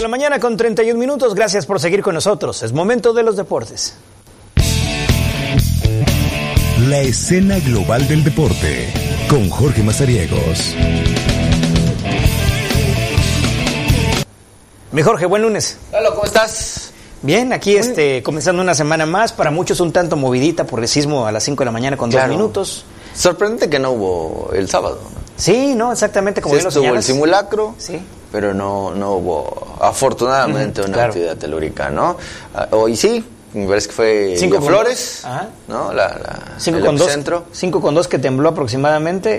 de la mañana con 31 minutos. Gracias por seguir con nosotros. Es momento de los deportes. La escena global del deporte con Jorge Mazariegos. Mi Jorge, buen lunes. Hola, ¿cómo estás? Bien, aquí comenzando una semana más. Para muchos un tanto movidita por el sismo a las 5 de la mañana con 2 minutos. Sorprendente que no hubo el sábado, ¿no? Sí, no, exactamente como bien lo señalas. Estuvo el simulacro, sí, pero no hubo, afortunadamente, una actividad telúrica, ¿no? Hoy sí, me parece que fue Flores, ¿no? El epicentro. 5,2 que tembló aproximadamente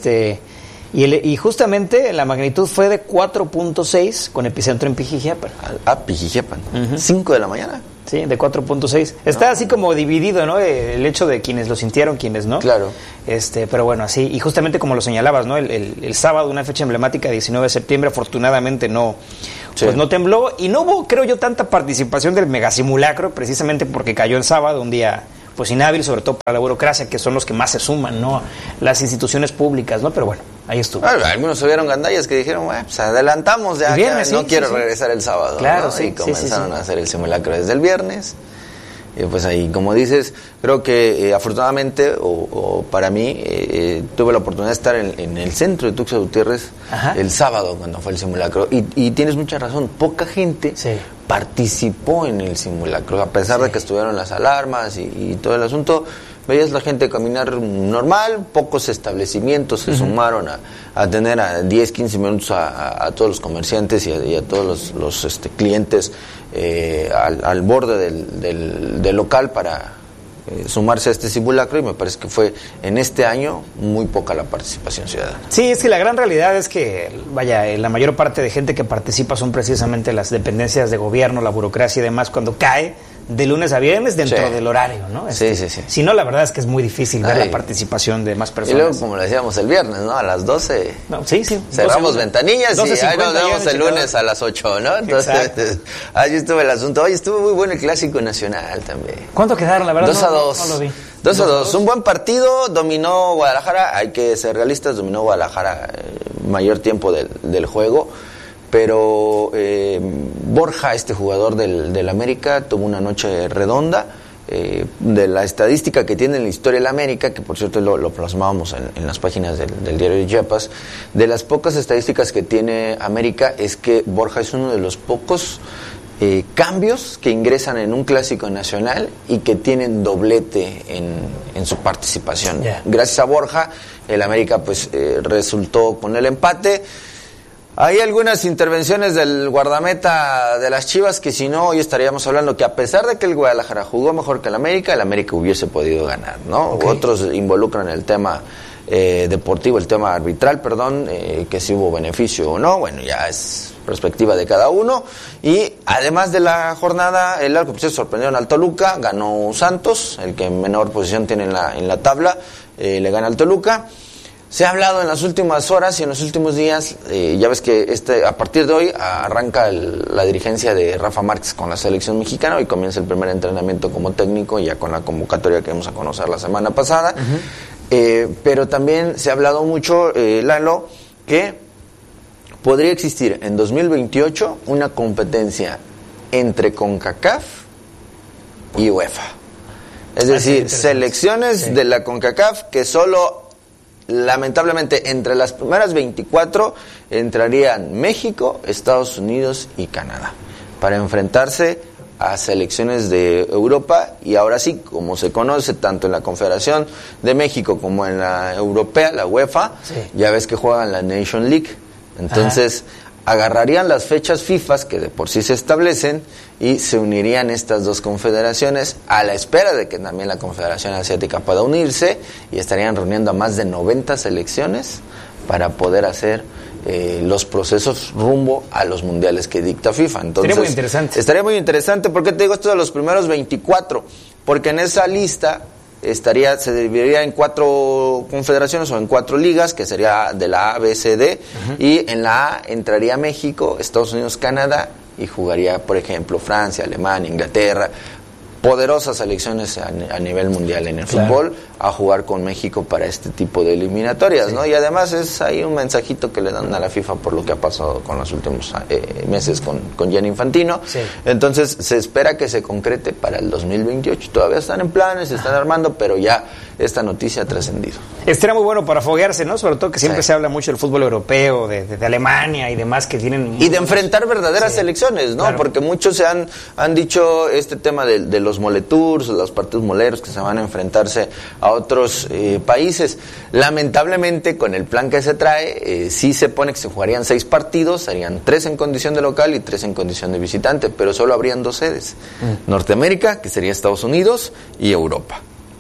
y justamente la magnitud fue de 4.6 con epicentro en Pijijiapan. Pijijiapan. 5 de la mañana. Sí, de 4.6. Está así como dividido, ¿no? El hecho de quienes lo sintieron, quienes no. Claro. Pero bueno, así. Y justamente como lo señalabas, ¿no? El sábado, una fecha emblemática, 19 de septiembre, afortunadamente no tembló. Y no hubo, creo yo, tanta participación del megasimulacro, precisamente porque cayó el sábado, un día pues inhábil, sobre todo para la burocracia, que son los que más se suman, ¿no? Las instituciones públicas, ¿no? Pero bueno, ahí estuvo. Algunos subieron gandallas que dijeron, pues adelantamos ya, viernes, no quiero regresar el sábado. Claro, ¿no? sí. Y comenzaron a hacer el simulacro desde el viernes. Y pues ahí, como dices, creo que afortunadamente, o para mí, tuve la oportunidad de estar en el centro de Tuxtla Gutiérrez el sábado cuando fue el simulacro. Y tienes mucha razón, poca gente participó en el simulacro, a pesar de que estuvieron las alarmas y todo el asunto. Veías la gente caminar normal, pocos establecimientos se sumaron a tener a 10, 15 minutos a todos los comerciantes y a todos los clientes al borde del local para sumarse a este simulacro, y me parece que fue en este año muy poca la participación ciudadana. Sí, es que la gran realidad es que, la mayor parte de gente que participa son precisamente las dependencias de gobierno, la burocracia y demás, cuando cae de lunes a viernes dentro del horario, ¿no? Sí. Si no, la verdad es que es muy difícil ver la participación de más personas. Y luego, como lo decíamos el viernes, ¿no? A las 12 cerramos ventanillas y ahí nos vemos el lunes a las 8, ¿no? Entonces, allí estuvo el asunto. Oye, estuvo muy bueno el Clásico Nacional también. ¿Cuánto quedaron? La verdad 2-2. No lo vi. 2-2. Un buen partido, dominó Guadalajara, hay que ser realistas, dominó Guadalajara mayor tiempo del juego. Pero Borja, este jugador del América, tuvo una noche redonda. De la estadística que tiene en la historia del América, que por cierto lo plasmábamos en las páginas del diario de Chiapas, de las pocas estadísticas que tiene América es que Borja es uno de los pocos cambios que ingresan en un Clásico Nacional y que tienen doblete en su participación. Gracias a Borja, el América pues resultó con el empate. Hay algunas intervenciones del guardameta de las Chivas que si no hoy estaríamos hablando que a pesar de que el Guadalajara jugó mejor que el América hubiese podido ganar, ¿no? Otros involucran el tema deportivo, el tema arbitral, que si hubo beneficio o no, bueno, ya es perspectiva de cada uno. Y además de la jornada, el arco pues sorprendieron al Toluca, ganó Santos, el que menor posición tiene en la tabla, le gana al Toluca. Se ha hablado en las últimas horas y en los últimos días, ya ves que a partir de hoy arranca la dirigencia de Rafa Márquez con la selección mexicana. Hoy comienza el primer entrenamiento como técnico, ya con la convocatoria que vamos a conocer la semana pasada. Pero también se ha hablado mucho, Lalo, que podría existir en 2028 una competencia entre CONCACAF y UEFA. Es decir, selecciones de la CONCACAF que solo... Lamentablemente, entre las primeras 24 entrarían México, Estados Unidos y Canadá para enfrentarse a selecciones de Europa. Y ahora sí, como se conoce tanto en la Confederación de México como en la Europea, la UEFA, ya ves que juegan la Nation League. Entonces, agarrarían las fechas FIFA que de por sí se establecen y se unirían estas dos confederaciones a la espera de que también la Confederación Asiática pueda unirse, y estarían reuniendo a más de 90 selecciones para poder hacer los procesos rumbo a los mundiales que dicta FIFA. Entonces, sería muy interesante. Estaría muy interesante. ¿Por qué te digo esto de los primeros 24? Porque en esa lista se dividiría en 4 confederaciones o en 4 ligas, que sería de la A, B, C, D, y en la A entraría México, Estados Unidos, Canadá, y jugaría, por ejemplo, Francia, Alemania, Inglaterra. poderosas selecciones a nivel mundial en el fútbol a jugar con México para este tipo de eliminatorias, ¿no? Y además es ahí un mensajito que le dan a la FIFA por lo que ha pasado con los últimos meses con Gianni Infantino. Entonces se espera que se concrete para el 2028. Todavía están en planes, se están armando, pero ya esta noticia ha trascendido. Estaría muy bueno para foguearse, ¿no? Sobre todo que siempre se habla mucho del fútbol europeo, de Alemania y demás que tienen... Y de enfrentar verdaderas selecciones, ¿no? Porque muchos se han dicho este tema de los moletours, los partidos moleros que se van a enfrentarse a otros países. Lamentablemente, con el plan que se trae, sí se pone que se jugarían 6 partidos, serían 3 en condición de local y 3 en condición de visitante, pero solo habrían 2 sedes. Norteamérica, que sería Estados Unidos, y Europa,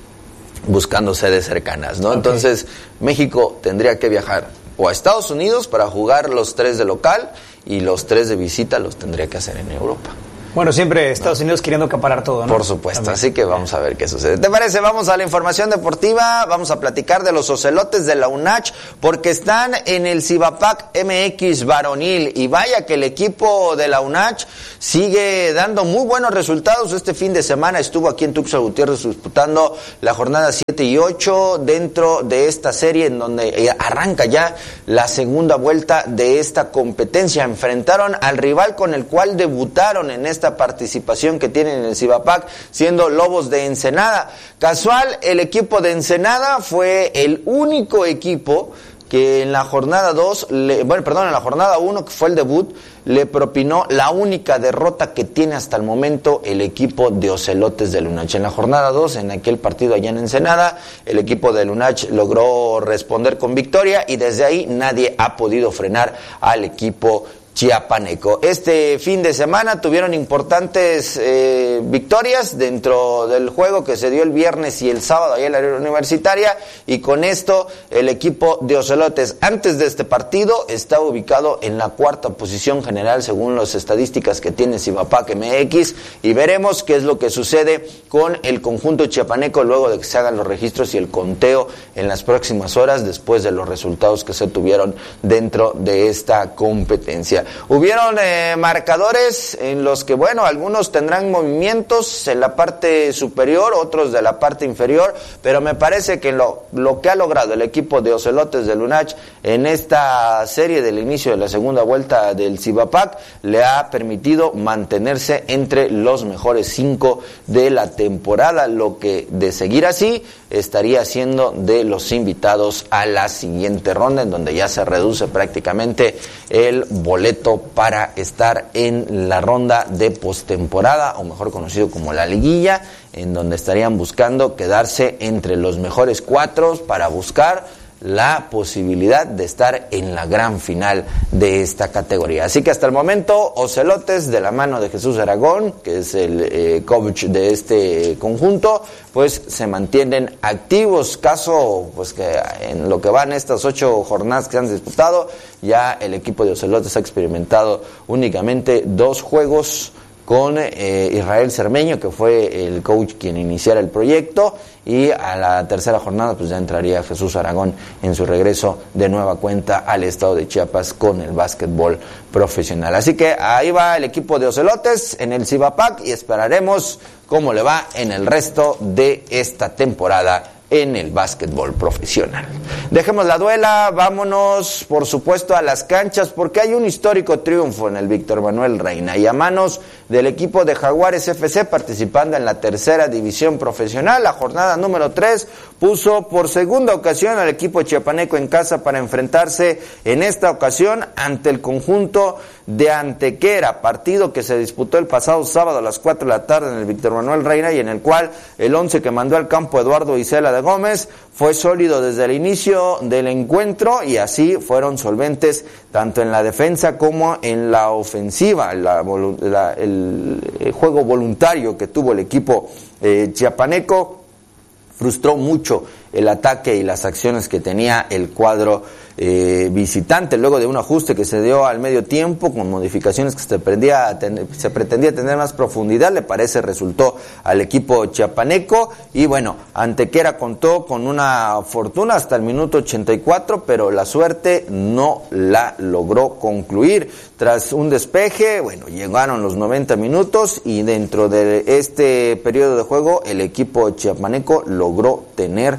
buscando sedes cercanas, ¿no? Entonces, México tendría que viajar o a Estados Unidos para jugar los 3 de local y los 3 de visita los tendría que hacer en Europa. Bueno, siempre Estados Unidos queriendo acaparar todo, ¿no? Por supuesto, así que vamos a ver qué sucede. ¿Te parece? Vamos a la información deportiva, vamos a platicar de los ocelotes de la UNACH, porque están en el Cibapac MX varonil, y vaya que el equipo de la UNACH sigue dando muy buenos resultados. Este fin de semana estuvo aquí en Tuxtla Gutiérrez disputando la jornada 7 y 8 dentro de esta serie en donde arranca ya la segunda vuelta de esta competencia. Enfrentaron al rival con el cual debutaron en esta participación que tienen en el Cibapac, siendo Lobos de Ensenada. Casual, el equipo de Ensenada fue el único equipo que en la jornada en la jornada 1, que fue el debut, le propinó la única derrota que tiene hasta el momento el equipo de Ocelotes del UNACH. En la jornada 2, en aquel partido allá en Ensenada, el equipo del UNACH logró responder con victoria, y desde ahí nadie ha podido frenar al equipo chiapaneco. Este fin de semana tuvieron importantes victorias dentro del juego que se dio el viernes y el sábado ahí en la área universitaria, y con esto el equipo de Ocelotes antes de este partido está ubicado en la 4ª posición general según las estadísticas que tiene Cibapac MX, y veremos qué es lo que sucede con el conjunto chiapaneco luego de que se hagan los registros y el conteo en las próximas horas después de los resultados que se tuvieron dentro de esta competencia. Hubieron marcadores en los que, bueno, algunos tendrán movimientos en la parte superior, otros de la parte inferior, pero me parece que lo que ha logrado el equipo de Ocelotes del UNACH en esta serie del inicio de la segunda vuelta del Cibapac le ha permitido mantenerse entre los mejores 5 de la temporada, lo que de seguir así estaría siendo de los invitados a la siguiente ronda, en donde ya se reduce prácticamente el boleto para estar en la ronda de postemporada, o mejor conocido como la liguilla, en donde estarían buscando quedarse entre los mejores 4 para buscar la posibilidad de estar en la gran final de esta categoría. Así que hasta el momento, Ocelotes, de la mano de Jesús Aragón, que es el coach de este conjunto, pues se mantienen activos. Caso, pues que en lo que van estas 8 jornadas que se han disputado, ya el equipo de Ocelotes ha experimentado únicamente 2 juegos con Israel Cermeño, que fue el coach quien iniciara el proyecto, y a la tercera jornada pues ya entraría Jesús Aragón en su regreso de nueva cuenta al estado de Chiapas con el básquetbol profesional. Así que ahí va el equipo de Ocelotes en el Cibapac, y esperaremos cómo le va en el resto de esta temporada en el básquetbol profesional. Dejemos la duela, vámonos por supuesto a las canchas, porque hay un histórico triunfo en el Víctor Manuel Reina, y a manos del equipo de Jaguares FC participando en la 3ª división profesional. La jornada número 3 puso por segunda ocasión al equipo chiapaneco en casa para enfrentarse en esta ocasión ante el conjunto de Antequera, partido que se disputó el pasado sábado a las 4 de la tarde en el Víctor Manuel Reina, y en el cual el 11 que mandó al campo Eduardo Isela de Gómez fue sólido desde el inicio del encuentro, y así fueron solventes tanto en la defensa como en la ofensiva. El juego voluntario que tuvo el equipo chiapaneco frustró mucho el ataque y las acciones que tenía el cuadro visitante, luego de un ajuste que se dio al medio tiempo con modificaciones que se pretendía tener más profundidad, le parece resultó al equipo chiapaneco, y bueno, Antequera contó con una fortuna hasta el minuto 84, pero la suerte no la logró concluir. Tras un despeje, bueno, llegaron los 90 minutos y dentro de este periodo de juego el equipo chiapaneco logró tener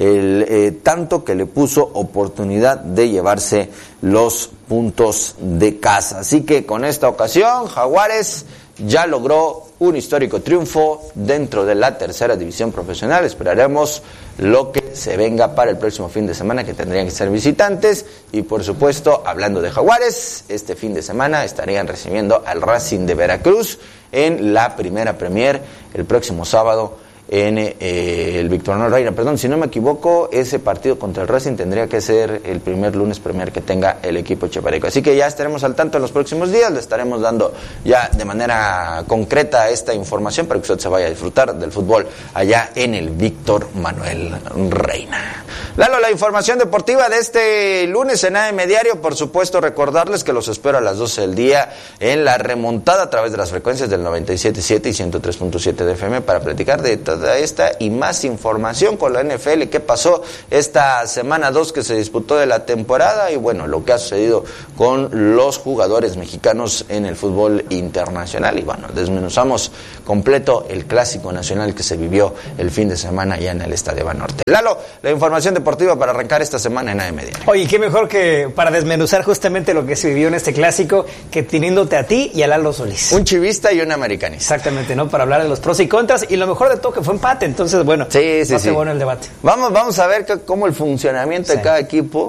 el tanto que le puso oportunidad de llevarse los puntos de casa. Así que con esta ocasión Jaguares ya logró un histórico triunfo dentro de la tercera división profesional. Esperaremos lo que se venga para el próximo fin de semana, que tendrían que ser visitantes. Y por supuesto, hablando de Jaguares, este fin de semana estarían recibiendo al Racing de Veracruz en la Primera Premier el próximo sábado en el Víctor Manuel Reina. Perdón, si no me equivoco, ese partido contra el Racing tendría que ser el primer lunes Premier que tenga el equipo chiapaneco. Así que ya estaremos al tanto en los próximos días, le estaremos dando ya de manera concreta esta información para que usted se vaya a disfrutar del fútbol allá en el Víctor Manuel Reina. Lalo, la información deportiva de este lunes en AM Diario. Por supuesto, recordarles que los espero a las 12 del día en La Remontada a través de las frecuencias del 97.7 y 103.7 de FM para platicar de toda esta y más información con la NFL, qué pasó esta semana 2 que se disputó de la temporada y bueno, lo que ha sucedido con los jugadores mexicanos en el fútbol internacional. Y bueno, desmenuzamos completo el clásico nacional que se vivió el fin de semana allá en el Estadio Banorte. Lalo, la información deportiva para arrancar esta semana en AM Diario. Oye, qué mejor que para desmenuzar justamente lo que se vivió en este clásico que teniéndote a ti y a Lalo Solís. Un chivista y un americanista. Exactamente, ¿no? Para hablar de los pros y contras, y lo mejor de todo que fue empate, entonces bueno, sí. bueno el debate. Vamos a ver cómo el funcionamiento de cada equipo